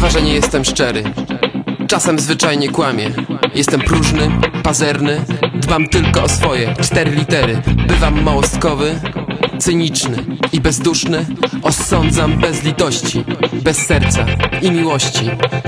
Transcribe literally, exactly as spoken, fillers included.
Bywa, że nie jestem szczery, czasem zwyczajnie kłamię. Jestem próżny, pazerny, dbam tylko o swoje cztery litery. Bywam małostkowy, cyniczny i bezduszny. Osądzam bez litości, bez serca i miłości.